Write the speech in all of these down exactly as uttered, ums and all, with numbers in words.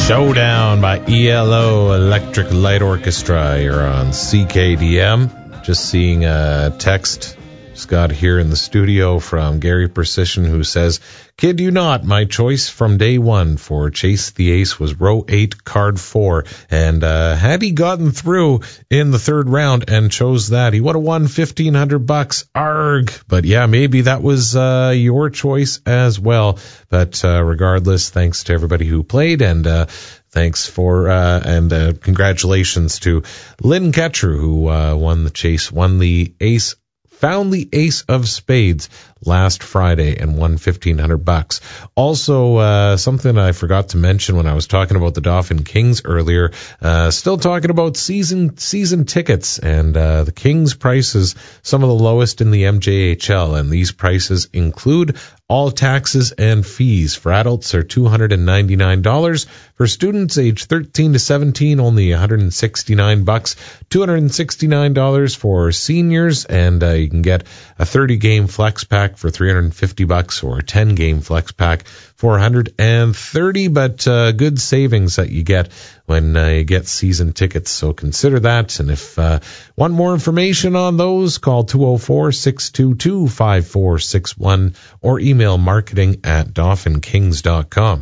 Showdown by E L O Electric Light Orchestra. You're on C K D M. Just seeing a text just got here in the studio from Gary Precision, who says, "Kid you not, my choice from day one for Chase the Ace was row eight, card four. And uh, had he gotten through in the third round and chose that, he would have won fifteen hundred bucks. Arg! But yeah, maybe that was uh, your choice as well. But uh, regardless, thanks to everybody who played, and uh, thanks for, uh, and uh, congratulations to Lynn Ketcher, who uh, won the Chase, won the Ace, found the Ace of Spades last Friday and won fifteen hundred bucks. Also, uh, something I forgot to mention when I was talking about the Dauphin Kings earlier, uh, still talking about season, season tickets, and, uh, the Kings prices, some of the lowest in the M J H L, and these prices include all taxes and fees. For adults are two hundred ninety-nine dollars. For students age thirteen to seventeen, only one hundred sixty-nine bucks. two hundred sixty-nine dollars for seniors, and uh, you can get a thirty game flex pack for three hundred fifty bucks, or a ten game flex pack for one hundred thirty, but uh, good savings that you get when uh, you get season tickets. So consider that. And if uh, want more information on those, call two oh four, six two two, five four six one or email marketing at dauphin kings dot com.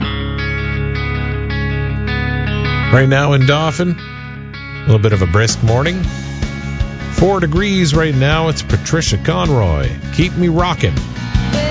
Right now in Dauphin, a little bit of a brisk morning. Four degrees right now. It's Patricia Conroy. Keep me rockin'.